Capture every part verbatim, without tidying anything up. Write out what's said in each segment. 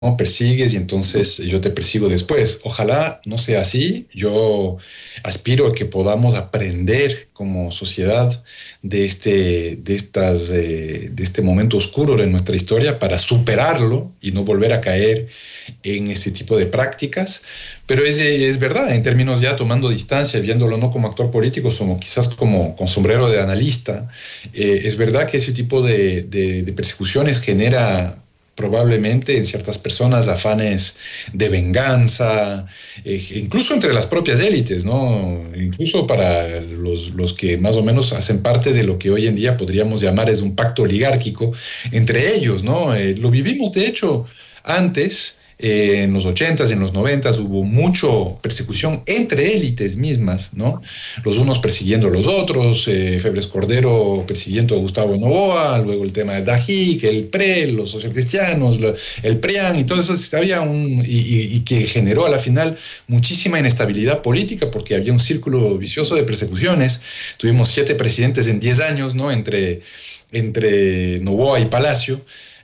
¿no? Persigues y entonces yo te persigo después. Ojalá no sea así. Yo aspiro a que podamos aprender como sociedad de este, de estas, eh, de este momento oscuro de nuestra historia para superarlo y no volver a caer en este tipo de prácticas. Pero es, es verdad, en términos ya tomando distancia, viéndolo no como actor político, sino quizás como con sombrero de analista, eh, es verdad que ese tipo de, de, de persecuciones genera probablemente en ciertas personas afanes de venganza, eh, incluso entre las propias élites, ¿no? Incluso para los, los que más o menos hacen parte de lo que hoy en día podríamos llamar es un pacto oligárquico entre ellos, ¿no? Eh, lo vivimos, de hecho, antes. Eh, en los ochentas, en los noventas hubo mucho persecución entre élites mismas, ¿no? Los unos persiguiendo a los otros, eh, Febres Cordero persiguiendo a Gustavo Noboa, luego el tema de Dajic, el P R E, los socialcristianos, lo- el PRIAN y todo eso, había un, y, y- y que generó a la final muchísima inestabilidad política porque había un círculo vicioso de persecuciones. Tuvimos siete presidentes en diez años, ¿no? Entre, entre Noboa y Palacio.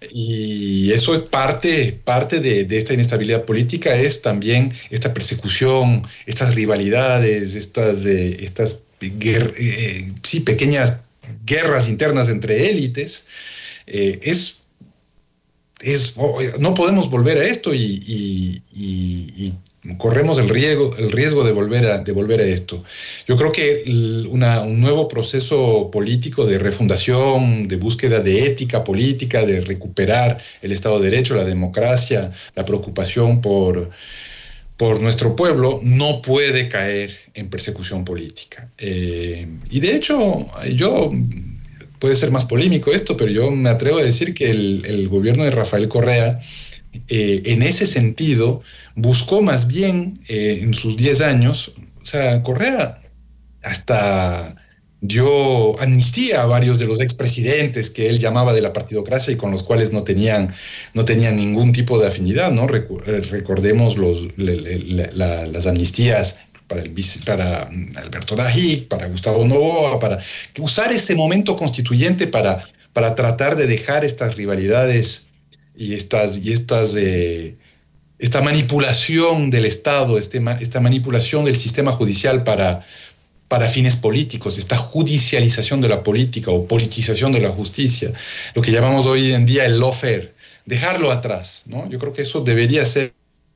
Y eso es parte, parte de, de esta inestabilidad política, es también esta persecución, estas rivalidades, estas, eh, estas guer- eh, sí, pequeñas guerras internas entre élites. Eh, es es, oh, no podemos volver a esto y, y- y- y corremos el riesgo, el riesgo de volver a, de volver a esto. Yo creo que l- una- un nuevo proceso político de refundación, de búsqueda de ética política, de recuperar el Estado de Derecho, la democracia, la preocupación por, por nuestro pueblo, no puede caer en persecución política. Eh, y de hecho, yo puede ser más polémico esto, pero yo me atrevo a decir que el, el gobierno de Rafael Correa, eh, en ese sentido, buscó más bien eh, en sus diez años, o sea, Correa hasta dio amnistía a varios de los expresidentes que él llamaba de la partidocracia y con los cuales no tenían, no tenían ningún tipo de afinidad, ¿no? Recu- eh, recordemos los, le- le- la- las amnistías para, el, vice- para mm, Alberto Dajic, para Gustavo Noboa, para usar ese momento constituyente para, para tratar de dejar estas rivalidades y estas, y estas eh, esta manipulación del Estado, este, ma- esta manipulación del sistema judicial para, para fines políticos, esta judicialización de la política o politización de la justicia, lo que llamamos hoy en día el lawfare, dejarlo atrás, ¿no? Yo creo que eso debería ser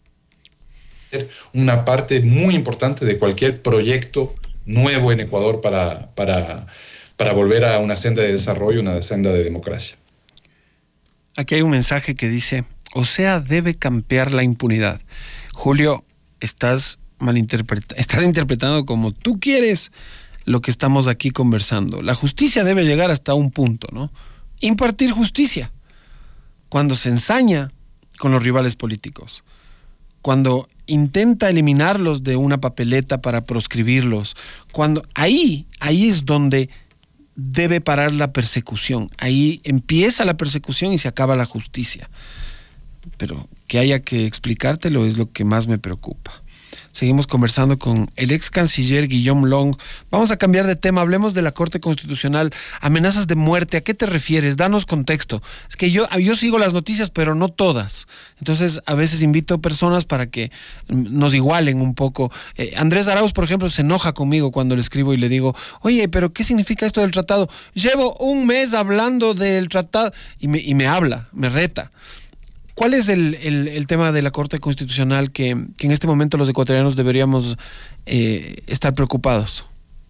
una parte muy importante de cualquier proyecto nuevo en Ecuador para, para, para volver a una senda de desarrollo, una senda de democracia. Aquí hay un mensaje que dice, o sea, debe campear la impunidad. Julio, estás malinterpreta- estás interpretando como tú quieres lo que estamos aquí conversando. La justicia debe llegar hasta un punto, ¿no? Impartir justicia. Cuando se ensaña con los rivales políticos, cuando intenta eliminarlos de una papeleta para proscribirlos, cuando ahí, ahí es donde debe parar la persecución. Ahí empieza la persecución y se acaba la justicia. Pero que haya que explicártelo es lo que más me preocupa. Seguimos conversando con el ex canciller Guillaume Long. Vamos a cambiar de tema, hablemos de la Corte Constitucional. Amenazas de muerte, ¿a qué te refieres? Danos contexto. Es que yo, yo sigo las noticias, pero no todas. Entonces, a veces invito personas para que nos igualen un poco. Eh, Andrés Arauz, por ejemplo, se enoja conmigo cuando le escribo y le digo, oye, pero ¿qué significa esto del tratado? Llevo un mes hablando del tratado y me, y me habla, me reta. ¿Cuál es el, el, el tema de la Corte Constitucional que, que en este momento los ecuatorianos deberíamos eh, estar preocupados?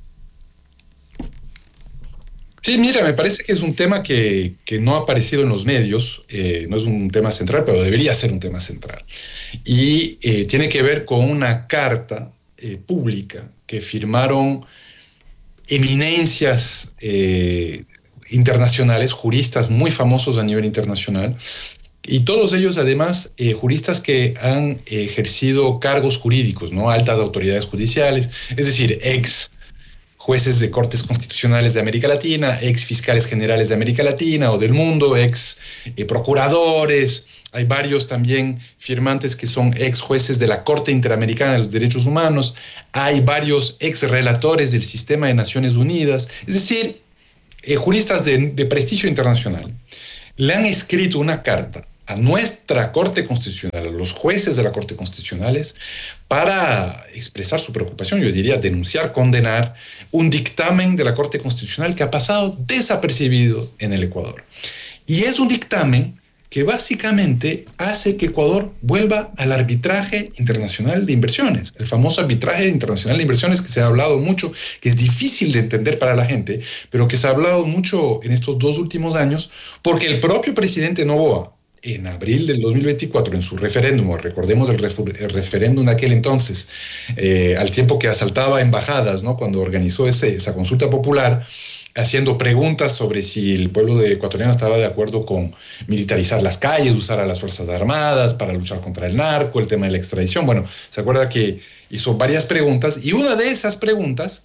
Sí, mira, me parece que es un tema que, que no ha aparecido en los medios, eh, no es un tema central, pero debería ser un tema central. Y eh, tiene que ver con una carta eh, pública que firmaron eminencias eh, internacionales, juristas muy famosos a nivel internacional, y todos ellos además eh, juristas que han ejercido cargos jurídicos, ¿no? Altas autoridades judiciales, es decir, ex jueces de cortes constitucionales de América Latina, ex fiscales generales de América Latina o del mundo, ex eh, procuradores. Hay varios también firmantes que son ex jueces de la Corte Interamericana de los Derechos Humanos. Hay varios ex relatores del sistema de Naciones Unidas. Es decir, eh, juristas de, de prestigio internacional. Le han escrito una carta a nuestra Corte Constitucional, a los jueces de la Corte Constitucionales, para expresar su preocupación, yo diría denunciar, condenar un dictamen de la Corte Constitucional que ha pasado desapercibido en el Ecuador. Y es un dictamen que básicamente hace que Ecuador vuelva al arbitraje internacional de inversiones, el famoso arbitraje internacional de inversiones que se ha hablado mucho, que es difícil de entender para la gente, pero que se ha hablado mucho en estos dos últimos años, porque el propio presidente Noboa, en abril del dos mil veinticuatro, en su referéndum, recordemos el, el referéndum de aquel entonces, eh, al tiempo que asaltaba embajadas, ¿no?, cuando organizó ese, esa consulta popular, haciendo preguntas sobre si el pueblo de ecuatoriano estaba de acuerdo con militarizar las calles, usar a las Fuerzas Armadas para luchar contra el narco, el tema de la extradición. Bueno, se acuerda que hizo varias preguntas y una de esas preguntas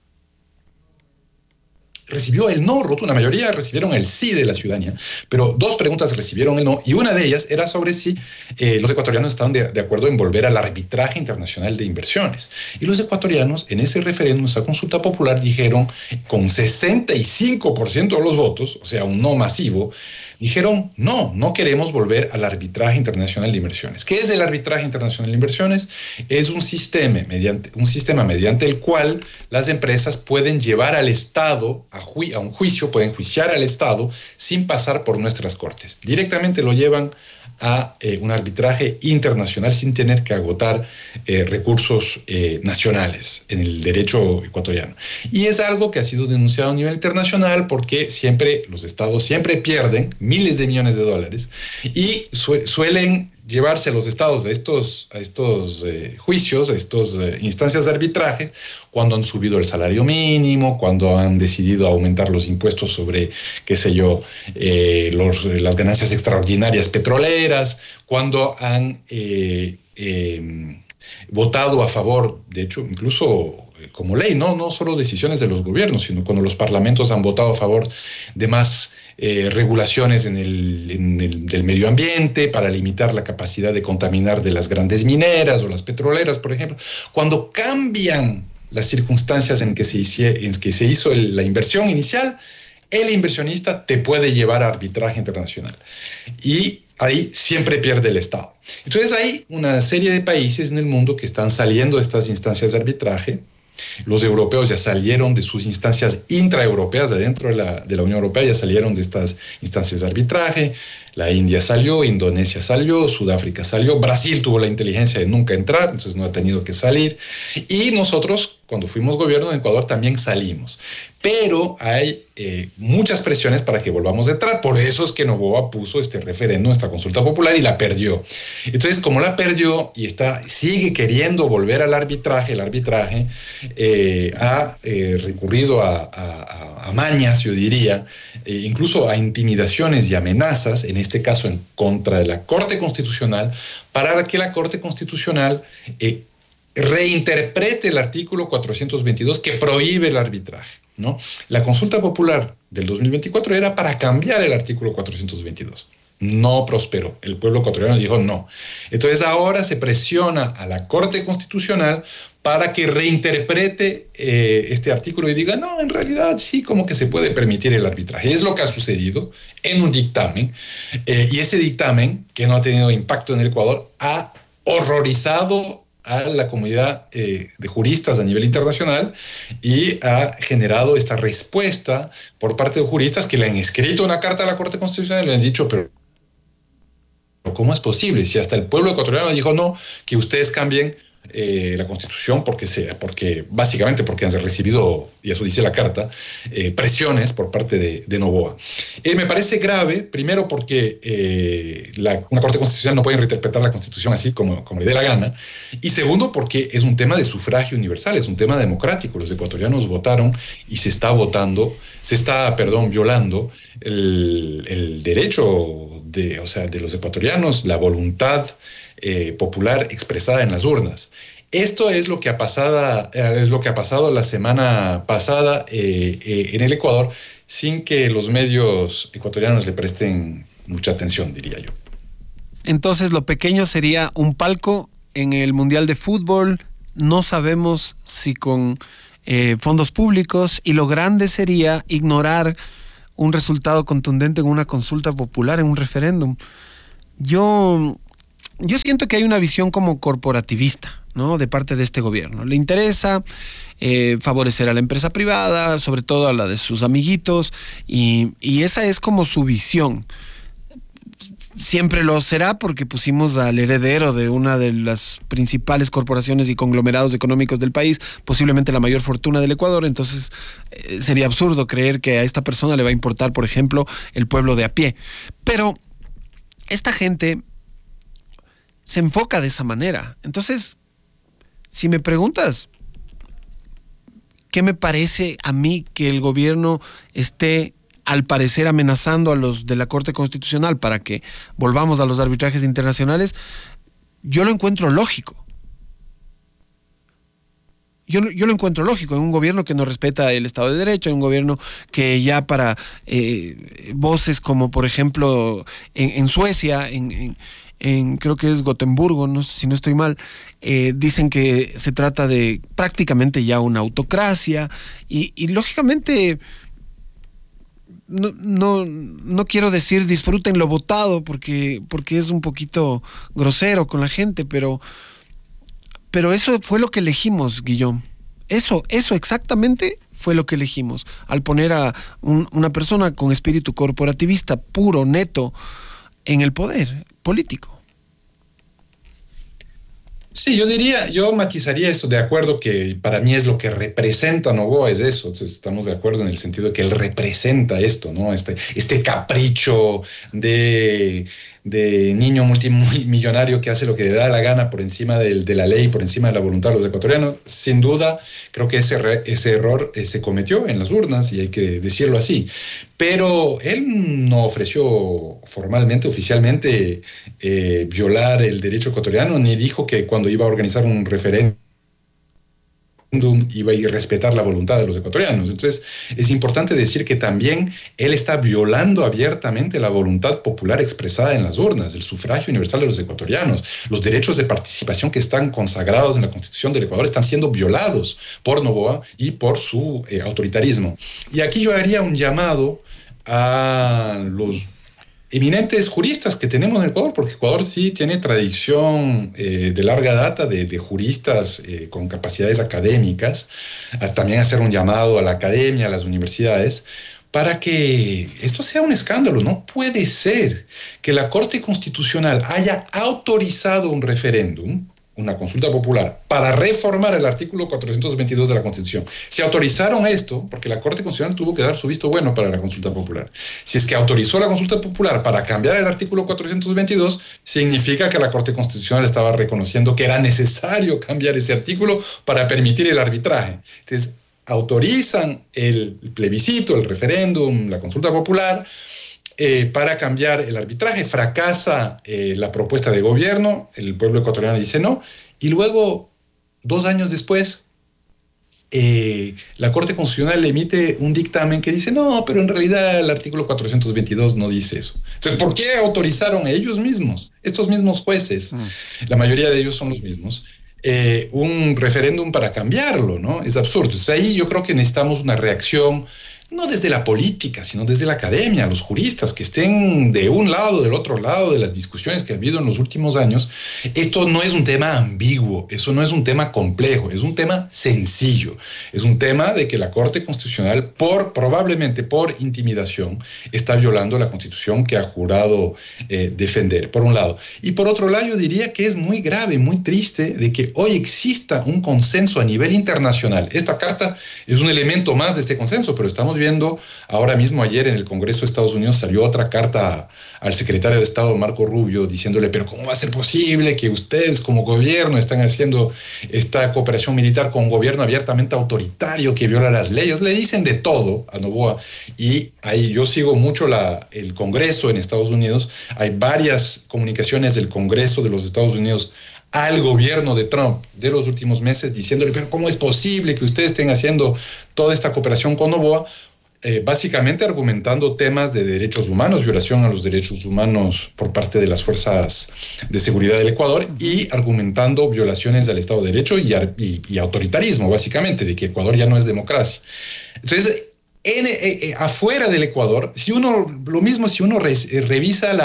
recibió el no rotundo. Una mayoría recibieron el sí de la ciudadanía, pero dos preguntas recibieron el no, y una de ellas era sobre si eh, los ecuatorianos estaban de, de acuerdo en volver al arbitraje internacional de inversiones. Y los ecuatorianos en ese referéndum, esa consulta popular, dijeron con sesenta y cinco por ciento de los votos, o sea, un no masivo, dijeron no, no queremos volver al arbitraje internacional de inversiones. ¿Qué es el arbitraje internacional de inversiones? Es un sistema mediante, un sistema mediante el cual las empresas pueden llevar al Estado a, ju- a un juicio, pueden juiciar al Estado sin pasar por nuestras cortes. Directamente lo llevan a eh, un arbitraje internacional sin tener que agotar eh, recursos eh, nacionales en el derecho ecuatoriano. Y es algo que ha sido denunciado a nivel internacional porque siempre los estados siempre pierden miles de millones de dólares y su- suelen llevarse a los estados a estos, a estos eh, juicios, a estas eh, instancias de arbitraje, cuando han subido el salario mínimo, cuando han decidido aumentar los impuestos sobre, qué sé yo, eh, los, las ganancias extraordinarias petroleras, cuando han eh, eh, votado a favor, de hecho, incluso como ley, ¿no? No solo decisiones de los gobiernos, sino cuando los parlamentos han votado a favor de más Eh, regulaciones en el, en el, del medio ambiente para limitar la capacidad de contaminar de las grandes mineras o las petroleras, por ejemplo. Cuando cambian las circunstancias en que se, hice, en que se hizo el, la inversión inicial, el inversionista te puede llevar a arbitraje internacional. Y ahí siempre pierde el Estado. Entonces hay una serie de países en el mundo que están saliendo de estas instancias de arbitraje. Los europeos ya salieron de sus instancias intraeuropeas, de dentro de la, de la Unión Europea ya salieron de estas instancias de arbitraje. La India salió, Indonesia salió, Sudáfrica salió, Brasil tuvo la inteligencia de nunca entrar, entonces no ha tenido que salir. Y nosotros, cuando fuimos gobierno en Ecuador, también salimos. Pero hay eh, muchas presiones para que volvamos a entrar. Por eso es que Noboa puso este referéndum, esta consulta popular, y la perdió. Entonces, como la perdió y está, sigue queriendo volver al arbitraje, el arbitraje eh, ha eh, recurrido a, a, a mañas, yo diría, eh, incluso a intimidaciones y amenazas, en este caso en contra de la Corte Constitucional, para que la Corte Constitucional eh, reinterprete el artículo cuatrocientos veintidós que prohíbe el arbitraje, ¿no? La consulta popular del dos mil veinticuatro era para cambiar el artículo cuatrocientos veintidós. No prosperó. El pueblo ecuatoriano dijo no. Entonces ahora se presiona a la Corte Constitucional para que reinterprete eh, este artículo y diga, no, en realidad sí, como que se puede permitir el arbitraje. Es lo que ha sucedido en un dictamen, eh, y ese dictamen, que no ha tenido impacto en el Ecuador, ha horrorizado a la comunidad eh, de juristas a nivel internacional y ha generado esta respuesta por parte de juristas que le han escrito una carta a la Corte Constitucional y le han dicho, pero ¿cómo es posible? Si hasta el pueblo ecuatoriano dijo no, que ustedes cambien eh, la Constitución porque, sea, porque básicamente porque han recibido, y eso dice la carta, eh, presiones por parte de, de Noboa. Eh, me parece grave, primero porque eh, la, una Corte Constitucional no puede reinterpretar la Constitución así como, como le dé la gana, y segundo porque es un tema de sufragio universal, es un tema democrático. Los ecuatorianos votaron y se está votando, se está, perdón, violando el, el derecho de, o sea, de los ecuatorianos, la voluntad eh, popular expresada en las urnas. Esto es lo que ha pasado, es lo que ha pasado la semana pasada eh, eh, en el Ecuador, sin que los medios ecuatorianos le presten mucha atención, diría yo. Entonces, lo pequeño sería un palco en el Mundial de Fútbol. No sabemos si con eh, fondos públicos, y lo grande sería ignorar un resultado contundente en una consulta popular, en un referéndum. yo, yo siento que hay una visión como corporativista, ¿no? De parte de este gobierno. Le interesa eh, favorecer a la empresa privada, sobre todo a la de sus amiguitos, y, y esa es como su visión. Siempre lo será porque pusimos al heredero de una de las principales corporaciones y conglomerados económicos del país, posiblemente la mayor fortuna del Ecuador. Entonces eh, sería absurdo creer que a esta persona le va a importar, por ejemplo, el pueblo de a pie. Pero esta gente se enfoca de esa manera. Entonces, si me preguntas qué me parece a mí que el gobierno esté al parecer amenazando a los de la Corte Constitucional para que volvamos a los arbitrajes internacionales, yo lo encuentro lógico. Yo, yo lo encuentro lógico en un gobierno que no respeta el Estado de Derecho, en un gobierno que ya para eh, voces como por ejemplo en, en Suecia, en, en, en creo que es Gotemburgo, no sé si no estoy mal, eh, dicen que se trata de prácticamente ya una autocracia y, y lógicamente... No, no, no quiero decir disfruten lo votado porque, porque es un poquito grosero con la gente, pero, pero eso fue lo que elegimos, Guillón. Eso, eso exactamente fue lo que elegimos, al poner a un, una persona con espíritu corporativista puro, neto, en el poder político. Sí, yo diría, yo matizaría eso, de acuerdo que para mí es lo que representa Noboa, es eso. Entonces, estamos de acuerdo en el sentido de que él representa esto, ¿no? Este, este capricho de, de niño multimillonario que hace lo que le da la gana por encima del, de la ley, por encima de la voluntad de los ecuatorianos. Sin duda, creo que ese, re, ese error eh, se cometió en las urnas y hay que decirlo así. Pero él no ofreció formalmente, oficialmente, eh, violar el derecho ecuatoriano, ni dijo que cuando iba a organizar un referéndum iba a ir a respetar la voluntad de los ecuatorianos. Entonces, es importante decir que también él está violando abiertamente la voluntad popular expresada en las urnas, el sufragio universal de los ecuatorianos. Los derechos de participación que están consagrados en la Constitución del Ecuador están siendo violados por Noboa y por su eh, autoritarismo. Y aquí yo haría un llamado a los eminentes juristas que tenemos en Ecuador, porque Ecuador sí tiene tradición eh, de larga data de, de juristas eh, con capacidades académicas, a también hacer un llamado a la academia, a las universidades, para que esto sea un escándalo. No puede ser que la Corte Constitucional haya autorizado un referéndum, una consulta popular, para reformar el artículo cuatrocientos veintidós de la Constitución. Si autorizaron esto, porque la Corte Constitucional tuvo que dar su visto bueno para la consulta popular. Si es que autorizó la consulta popular para cambiar el artículo cuatrocientos veintidós, significa que la Corte Constitucional estaba reconociendo que era necesario cambiar ese artículo para permitir el arbitraje. Entonces, autorizan el plebiscito, el referéndum, la consulta popular, Eh, para cambiar el arbitraje, fracasa eh, la propuesta de gobierno, el pueblo ecuatoriano dice no, y luego, dos años después, eh, la Corte Constitucional emite un dictamen que dice no, pero en realidad el artículo cuatrocientos veintidós no dice eso. Entonces, ¿por qué autorizaron ellos mismos, estos mismos jueces, mm. la mayoría de ellos son los mismos, eh, un referéndum para cambiarlo, ¿no? Es absurdo. Entonces, ahí yo creo que necesitamos una reacción no desde la política, sino desde la academia, los juristas que estén de un lado, del otro lado de las discusiones que ha habido en los últimos años. Esto no es un tema ambiguo, eso no es un tema complejo, es un tema sencillo. Es un tema de que la Corte Constitucional, por, probablemente por intimidación, está violando la Constitución que ha jurado eh, defender, por un lado. Y por otro lado, yo diría que es muy grave, muy triste de que hoy exista un consenso a nivel internacional. Esta carta es un elemento más de este consenso, pero estamos viendo ahora mismo, ayer en el Congreso de Estados Unidos salió otra carta al secretario de Estado Marco Rubio diciéndole, pero ¿cómo va a ser posible que ustedes como gobierno están haciendo esta cooperación militar con un gobierno abiertamente autoritario que viola las leyes? Le dicen de todo a Noboa, y ahí yo sigo mucho la, el Congreso en Estados Unidos. Hay varias comunicaciones del Congreso de los Estados Unidos al gobierno de Trump de los últimos meses diciéndole, pero ¿cómo es posible que ustedes estén haciendo toda esta cooperación con Noboa? Eh, básicamente argumentando temas de derechos humanos, violación a los derechos humanos por parte de las fuerzas de seguridad del Ecuador, y argumentando violaciones del Estado de Derecho y, y, y autoritarismo, básicamente, de que Ecuador ya no es democracia. Entonces, en, eh, eh, afuera del Ecuador, si uno, lo mismo si uno re, revisa la,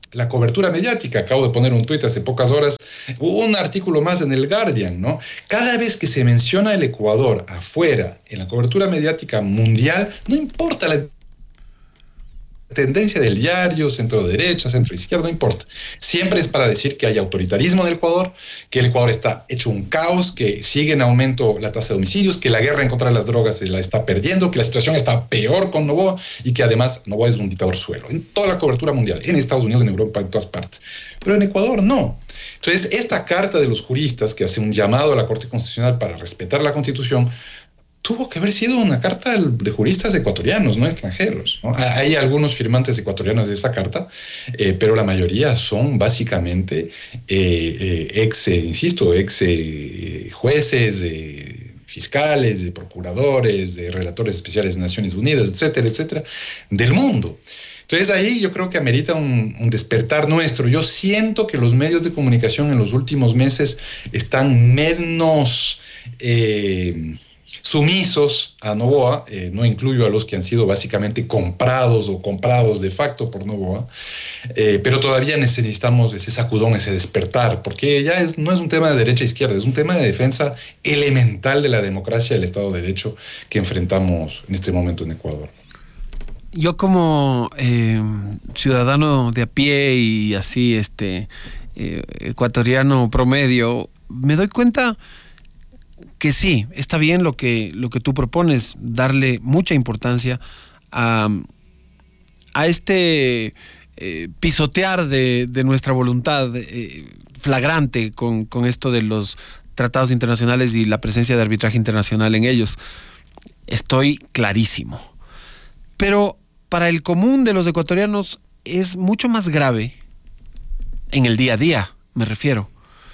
la cobertura mediática. Acabo de poner un tuit hace pocas horas, un artículo más en el Guardian, ¿no? Cada vez que se menciona el Ecuador afuera, en la cobertura mediática mundial, no importa la tendencia del diario, centro derecha, centro izquierda, no importa. Siempre es para decir que hay autoritarismo en el Ecuador, que el Ecuador está hecho un caos, que sigue en aumento la tasa de homicidios, que la guerra en contra de las drogas se la está perdiendo, que la situación está peor con Noboa y que además Noboa es un dictador suelo. En toda la cobertura mundial, en Estados Unidos, en Europa, en todas partes. Pero en Ecuador no. Entonces, esta carta de los juristas que hace un llamado a la Corte Constitucional para respetar la Constitución tuvo que haber sido una carta de juristas ecuatorianos, no extranjeros, ¿no? Hay algunos firmantes ecuatorianos de esa carta, eh, pero la mayoría son básicamente eh, eh, ex, eh, insisto, ex eh, jueces, eh, fiscales, de procuradores, de relatores especiales de Naciones Unidas, etcétera, etcétera, del mundo. Entonces ahí yo creo que amerita un, un despertar nuestro. Yo siento que los medios de comunicación en los últimos meses están menos Eh, sumisos a Noboa, eh, no incluyo a los que han sido básicamente comprados o comprados de facto por Noboa, eh, pero todavía necesitamos ese sacudón, ese despertar, porque ya es, no es un tema de derecha e izquierda, es un tema de defensa elemental de la democracia y del Estado de Derecho que enfrentamos en este momento en Ecuador. Yo como eh, ciudadano de a pie y así este eh, ecuatoriano promedio, me doy cuenta que sí, está bien lo que, lo que tú propones, darle mucha importancia a, a este eh, pisotear de, de nuestra voluntad eh, flagrante con, con esto de los tratados internacionales y la presencia de arbitraje internacional en ellos. Estoy clarísimo. Pero para el común de los ecuatorianos es mucho más grave, en el día a día me refiero,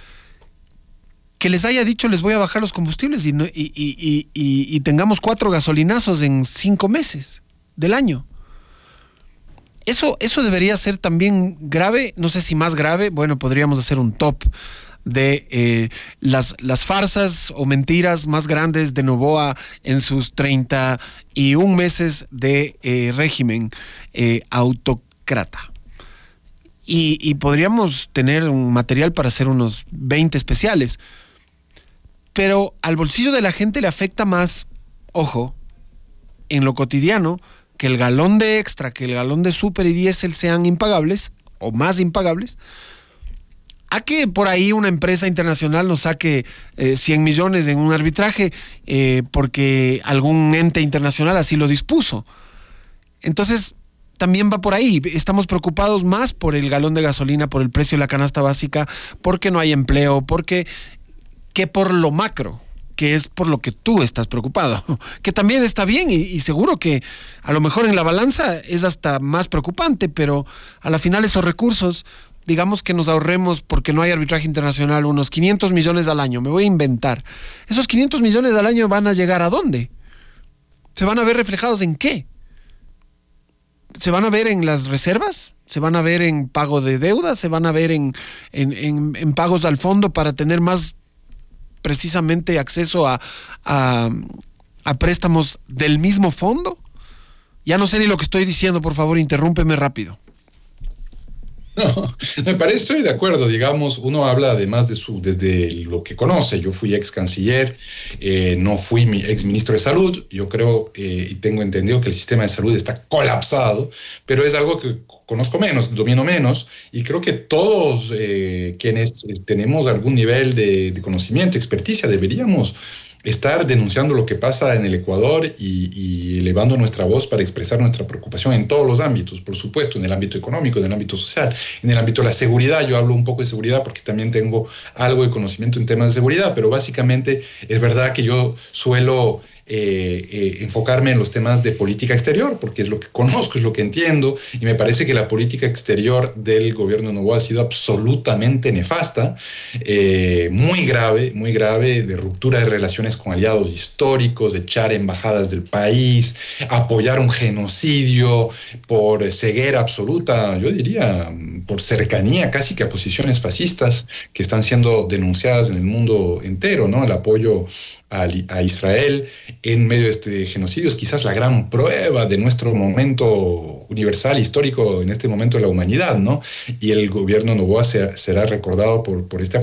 que les haya dicho les voy a bajar los combustibles y, no, y, y, y, y, y tengamos cuatro gasolinazos en cinco meses del año. Eso, eso debería ser también grave, no sé si más grave, bueno, podríamos hacer un top de eh, las, las farsas o mentiras más grandes de Noboa en sus treinta y un meses de eh, régimen eh, autócrata. Y, y podríamos tener un material para hacer unos veinte especiales. Pero al bolsillo de la gente le afecta más, ojo, en lo cotidiano, que el galón de extra, que el galón de súper y diésel sean impagables, o más impagables, a que por ahí una empresa internacional nos saque eh, cien millones en un arbitraje eh, porque algún ente internacional así lo dispuso. Entonces, también va por ahí. Estamos preocupados más por el galón de gasolina, por el precio de la canasta básica, porque no hay empleo, porque... que por lo macro, que es por lo que tú estás preocupado, que también está bien y, y seguro que a lo mejor en la balanza es hasta más preocupante, pero a la final esos recursos, digamos que nos ahorremos porque no hay arbitraje internacional unos quinientos millones al año, me voy a inventar. ¿Esos quinientos millones al año van a llegar a dónde? ¿Se van a ver reflejados en qué? ¿Se van a ver en las reservas? ¿Se van a ver en pago de deuda? ¿Se van a ver en, en, en, en pagos al fondo para tener más precisamente acceso a, a, a préstamos del mismo fondo? Ya no sé ni lo que estoy diciendo, por favor, interrúmpeme rápido. No, me parece, estoy de acuerdo, digamos, uno habla además de su, desde lo que conoce. Yo fui ex canciller, eh, no fui mi ex ministro de salud, yo creo eh, y tengo entendido que el sistema de salud está colapsado, pero es algo que conozco menos, domino menos, y creo que todos eh, quienes tenemos algún nivel de, de conocimiento, experticia, deberíamos estar denunciando lo que pasa en el Ecuador y, y elevando nuestra voz para expresar nuestra preocupación en todos los ámbitos, por supuesto, en el ámbito económico, en el ámbito social, en el ámbito de la seguridad. Yo hablo un poco de seguridad porque también tengo algo de conocimiento en temas de seguridad, pero básicamente es verdad que yo suelo Eh, eh, enfocarme en los temas de política exterior, porque es lo que conozco, es lo que entiendo, y me parece que la política exterior del gobierno de Noboa ha sido absolutamente nefasta, eh, muy grave, muy grave, de ruptura de relaciones con aliados históricos, de echar embajadas del país, apoyar un genocidio por ceguera absoluta, yo diría, por cercanía casi que a posiciones fascistas que están siendo denunciadas en el mundo entero, ¿no? El apoyo a, a Israel en medio de este genocidio. Es quizás la gran prueba de nuestro momento universal, histórico, en este momento de la humanidad, ¿no? Y el gobierno Noboa será recordado por, por esta